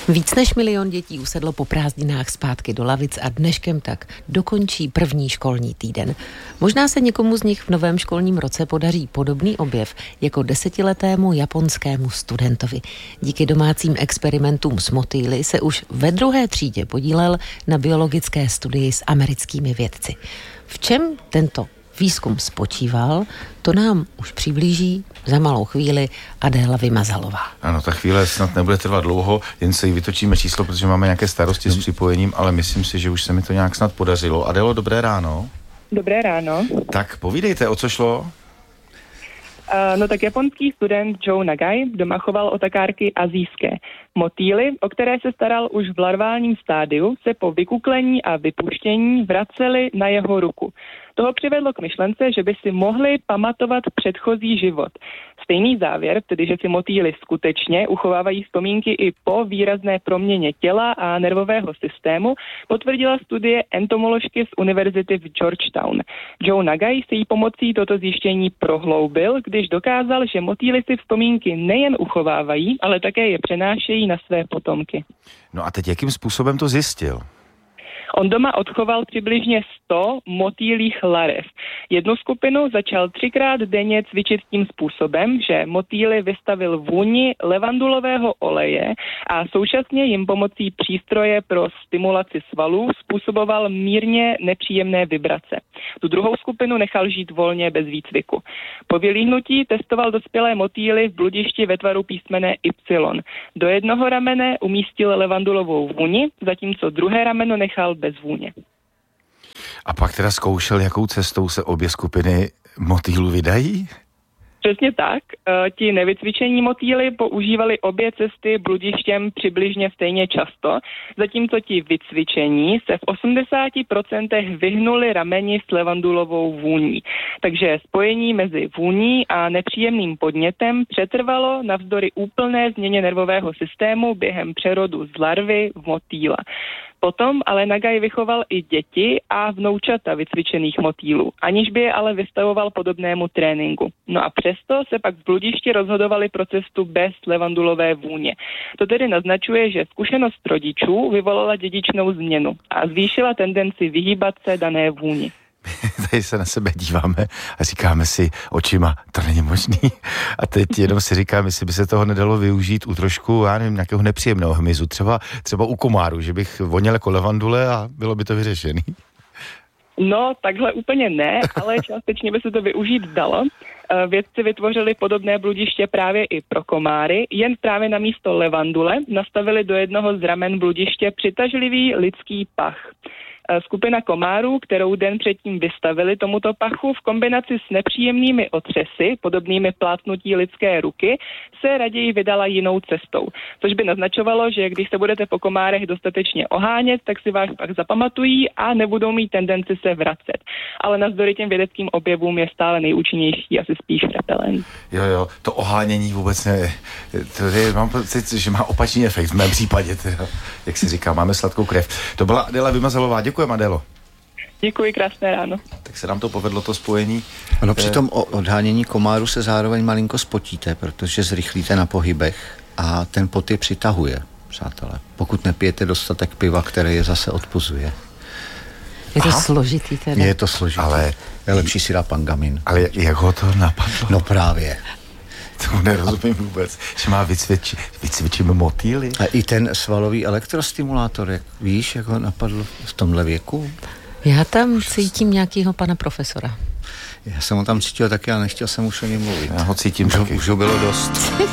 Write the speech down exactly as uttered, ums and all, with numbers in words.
Víc než milion dětí usedlo po prázdninách zpátky do lavic a dneškem tak dokončí první školní týden. Možná se někomu z nich v novém školním roce podaří podobný objev jako desetiletému japonskému studentovi. Díky domácím experimentům s motýly se už ve druhé třídě podílel na biologické studii s americkými vědci. V čem tento výzkum spočíval, to nám už přiblíží za malou chvíli Adéla Vymazalová. Ano, ta chvíle snad nebude trvat dlouho, jen se jí vytočíme číslo, protože máme nějaké starosti s připojením, ale myslím si, že už se mi to nějak snad podařilo. Adélo, dobré ráno. Dobré ráno. Tak povídejte, o co šlo? Uh, no tak japonský student Joe Nagai doma choval otakárky azijské. Motýly, o které se staral už v larválním stádiu, se po vykuklení a vypuštění vracely na jeho ruku. Toho přivedlo k myšlence, že by si mohli pamatovat předchozí život. Stejný závěr, tedy že si motýly skutečně uchovávají vzpomínky i po výrazné proměně těla a nervového systému, potvrdila studie entomoložky z univerzity v Georgetown. Joe Nagai se jí pomocí toto zjištění prohloubil, když dokázal, že motýly si vzpomínky nejen uchovávají, ale také je přenášejí na své potomky. No a teď jakým způsobem to zjistil? On doma odchoval přibližně sto motýlích larev. Jednu skupinu začal třikrát denně cvičit tím způsobem, že motýly vystavil vůni levandulového oleje a současně jim pomocí přístroje pro stimulaci svalů způsoboval mírně nepříjemné vibrace. Tu druhou skupinu nechal žít volně bez výcviku. Po vylíhnutí testoval dospělé motýly v bludišti ve tvaru písmene Y. Do jednoho ramene umístil levandulovou vůni, zatímco druhé rameno nechal bez vůně. A pak teda zkoušel, jakou cestou se obě skupiny motýlů vydají? Přesně tak. E, ti nevycvičení motýly používali obě cesty bludištěm přibližně stejně často, zatímco ti vycvičení se v osmdesáti procentech vyhnuli rameni s levandulovou vůní. Takže spojení mezi vůní a nepříjemným podnětem přetrvalo navzdory úplné změně nervového systému během přerodu z larvy v motýla. Potom ale Nagai vychoval i děti a vnoučata vycvičených motýlů, aniž by je ale vystavoval podobnému tréninku. No a přesto se pak v bludišti rozhodovali pro cestu bez levandulové vůně. To tedy naznačuje, že zkušenost rodičů vyvolala dědičnou změnu a zvýšila tendenci vyhýbat se dané vůni. Tady se na sebe díváme a říkáme si očima, to není možný. A teď jenom si říkám, jestli by se toho nedalo využít u trošku, já nevím, nějakého nepříjemného hmyzu. Třeba, třeba u komáru, že bych voněl jako levandule a bylo by to vyřešený. No, takhle úplně ne, ale částečně by se to využít dalo. Vědci vytvořili podobné bludiště právě i pro komáry, jen právě na místo levandule nastavili do jednoho z ramen bludiště přitažlivý lidský pach. Skupina komárů, kterou den předtím vystavili tomuto pachu v kombinaci s nepříjemnými otřesy, podobnými plátnutí lidské ruky, se raději vydala jinou cestou. Což by naznačovalo, že když se budete po komárech dostatečně ohánět, tak si vás pak zapamatují a nebudou mít tendenci se vracet. Ale navzdory těm vědeckým objevům je stále nejúčinnější asi spíš repelent. Jo, jo, to ohánění vůbec ne. To je, mám pocit, že má opačný efekt v mém případě. Teda, jak si říká, máme sladkou krev. To byla Adéla Vymazalová. Děkuji, Adélo. Děkuji, krásné ráno. Tak se nám to povedlo, to spojení. Ano, při tom odhánění komáru se zároveň malinko spotíte, protože zrychlíte na pohybech a ten pot je přitahuje, přátelé. Pokud nepijete dostatek piva, které je zase odpuzuje. Je to Aha. složitý teda. Je to složitý. Ale je lepší si dá pangamin. Ale jak, jak ho to napadlo? No právě. To nerozumím vůbec, že má vycvičit, vycvičíme motýly. A i ten svalový elektrostimulátor, jak víš, jak ho napadl v tomhle věku? Já tam cítím nějakýho pana profesora. Já jsem ho tam cítil taky, ale nechtěl jsem už o něm mluvit. Já ho cítím už, taky. Už ho bylo dost.